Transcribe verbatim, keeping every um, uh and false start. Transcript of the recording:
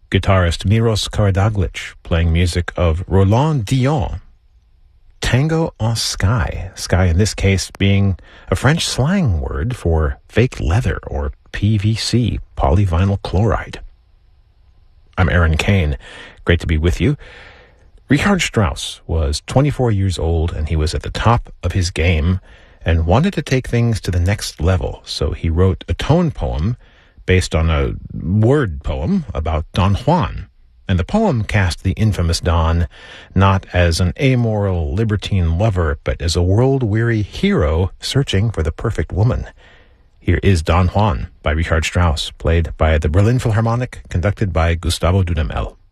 guitarist Miros Karadzic playing music of Roland Dion. Tango en Sky, sky in this case being a French slang word for fake leather or P V C, polyvinyl chloride. I'm Aaron Kane. Great to be with you. Richard Strauss was twenty-four years old and he was at the top of his game and wanted to take things to the next level. So he wrote a tone poem based on a word poem about Don Juan. And the poem cast the infamous Don not as an amoral, libertine lover, but as a world-weary hero searching for the perfect woman. Here is Don Juan by Richard Strauss, played by the Berlin Philharmonic, conducted by Gustavo Dudamel.